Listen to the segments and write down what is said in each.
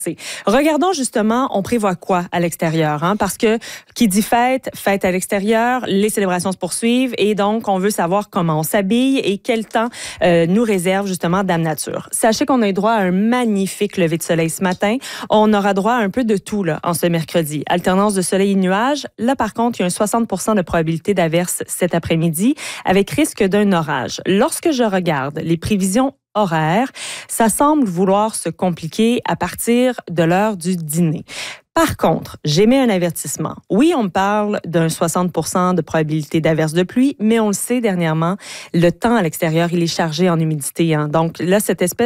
Regardons justement, on prévoit quoi à l'extérieur, hein? Parce que qui dit fête à l'extérieur, les célébrations se poursuivent et donc on veut savoir comment on s'habille et quel temps nous réserve justement Dame Nature. Sachez qu'on a eu droit à un magnifique lever de soleil ce matin. On aura droit à un peu de tout là en ce mercredi. Alternance de soleil et nuages. Là par contre, il y a un 60% de probabilité d'averse cet après-midi avec risque d'un orage. Lorsque je regarde les prévisions horaires, ça semble vouloir se compliquer à partir de l'heure du dîner. Par contre, j'émets un avertissement. Oui, on me parle d'un 60% de probabilité d'averse de pluie, mais on le sait dernièrement, le temps à l'extérieur, il est chargé en humidité. Hein. Donc là,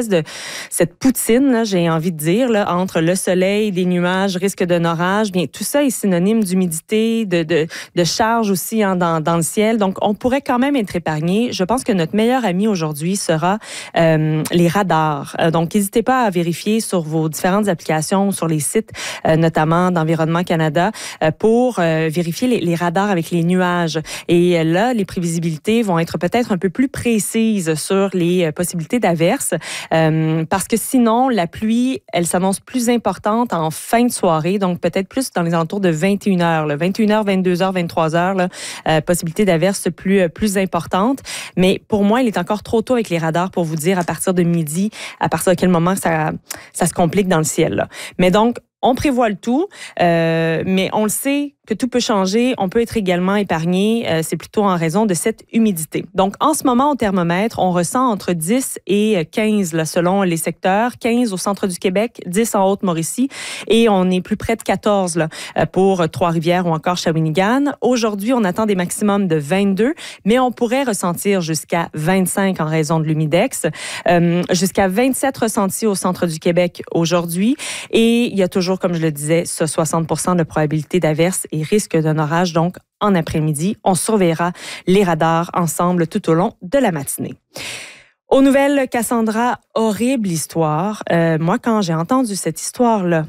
cette poutine, là, j'ai envie de dire, là, entre le soleil, des nuages, risque d'un orage, bien tout ça est synonyme d'humidité, de charge aussi hein, dans le ciel. Donc, on pourrait quand même être épargné. Je pense que notre meilleur ami aujourd'hui sera les radars. Donc, n'hésitez pas à vérifier sur vos différentes applications, sur les sites, notamment d'Environnement Canada, pour vérifier les radars avec les nuages. Et là, les prévisibilités vont être peut-être un peu plus précises sur les possibilités d'averses, parce que sinon, la pluie, elle s'annonce plus importante en fin de soirée, donc peut-être plus dans les alentours de 21h, là, 21h, 22h, 23h, là, possibilité d'averses plus importante. Mais pour moi, il est encore trop tôt avec les radars pour vous dire à partir de midi, à partir de quel moment ça se complique dans le ciel. Là. Mais donc, on prévoit le tout, mais on le sait que tout peut changer. On peut être également épargné. C'est plutôt en raison de cette humidité. Donc, en ce moment, au thermomètre, on ressent entre 10 et 15 là, selon les secteurs. 15 au centre du Québec, 10 en Haute-Mauricie et on est plus près de 14 là, pour Trois-Rivières ou encore Shawinigan. Aujourd'hui, on attend des maximums de 22, mais on pourrait ressentir jusqu'à 25 en raison de l'humidex. Jusqu'à 27 ressentis au centre du Québec aujourd'hui. Et il y a toujours, comme je le disais, ce 60% de probabilité d'averse et risque d'un orage, donc en après-midi. On surveillera les radars ensemble tout au long de la matinée. Aux nouvelles, Cassandra, horrible histoire. Moi, quand j'ai entendu cette histoire-là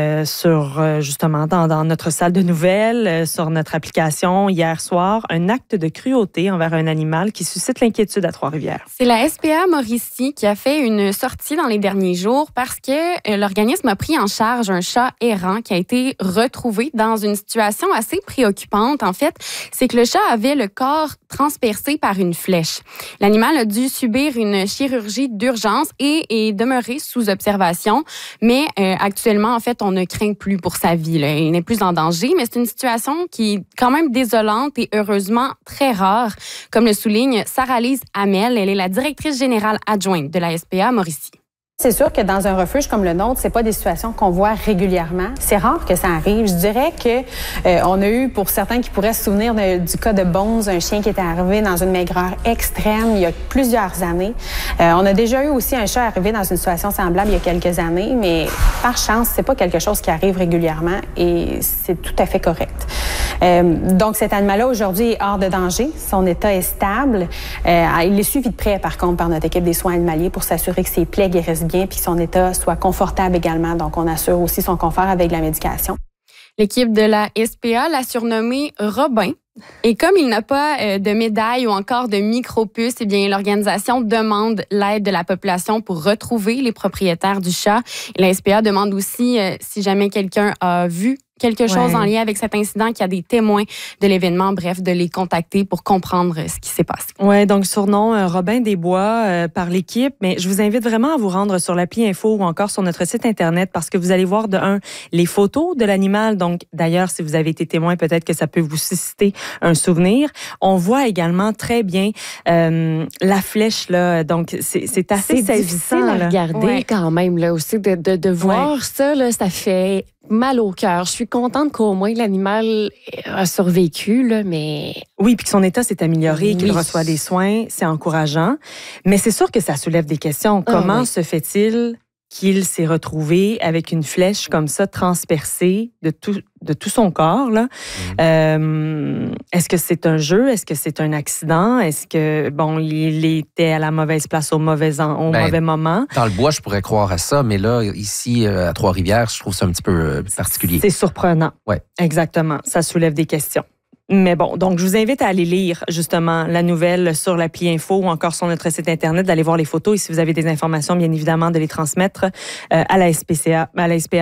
justement dans notre salle de nouvelles, sur notre application hier soir, un acte de cruauté envers un animal qui suscite l'inquiétude à Trois-Rivières. C'est la SPA Mauricie qui a fait une sortie dans les derniers jours parce que l'organisme a pris en charge un chat errant qui a été retrouvé dans une situation assez préoccupante. En fait, c'est que le chat avait le corps transpercé par une flèche. L'animal a dû subir une chirurgie d'urgence et est demeuré sous observation. Mais actuellement, en fait, on ne craint plus pour sa vie. Là. Il n'est plus en danger, mais c'est une situation qui est quand même désolante et heureusement très rare, comme le souligne Sarah-Lise Hamel. Elle est la directrice générale adjointe de la SPA Mauricie. C'est sûr que dans un refuge comme le nôtre, c'est pas des situations qu'on voit régulièrement. C'est rare que ça arrive. Je dirais que on a eu, pour certains qui pourraient se souvenir du cas de Bones, un chien qui était arrivé dans une maigreur extrême il y a plusieurs années. On a déjà eu aussi un chat arrivé dans une situation semblable il y a quelques années, mais par chance, c'est pas quelque chose qui arrive régulièrement et c'est tout à fait correct. Donc cet animal-là aujourd'hui est hors de danger. Son état est stable. Il est suivi de près, par contre, par notre équipe des soins animaliers pour s'assurer que ses plaies guérissent bien puis que son état soit confortable également. Donc, on assure aussi son confort avec la médication. L'équipe de la SPA l'a surnommé Robin. Et comme il n'a pas de médaille ou encore de micro-puce, eh bien, l'organisation demande l'aide de la population pour retrouver les propriétaires du chat. Et la SPA demande aussi, si jamais quelqu'un a vu quelque chose en lien avec cet incident, qu'il y a des témoins de l'événement, bref, de les contacter pour comprendre ce qui s'est passé. Oui, donc surnom Robin Desbois par l'équipe, mais je vous invite vraiment à vous rendre sur l'appli Info ou encore sur notre site Internet parce que vous allez voir les photos de l'animal. Donc, d'ailleurs, si vous avez été témoin, peut-être que ça peut vous susciter un souvenir. On voit également très bien la flèche, là. Donc, c'est assez difficile à regarder quand même, là, aussi, de voir ça, là, ça fait mal au cœur. Je suis contente qu'au moins l'animal a survécu, là, mais... Oui, puis que son état s'est amélioré, qu'il reçoit des soins, c'est encourageant. Mais c'est sûr que ça soulève des questions. Comment se fait-il qu'il s'est retrouvé avec une flèche comme ça transpercée de tout son corps, là? Est-ce que c'est un jeu? Est-ce que c'est un accident? Est-ce que, il était à la mauvaise place au mauvais moment? Dans le bois, je pourrais croire à ça, mais là, ici, à Trois-Rivières, je trouve ça un petit peu particulier. C'est surprenant. Oui. Exactement. Ça soulève des questions. Mais bon, donc je vous invite à aller lire justement la nouvelle sur l'appli Info ou encore sur notre site Internet, d'aller voir les photos et si vous avez des informations, bien évidemment, de les transmettre à la SPA.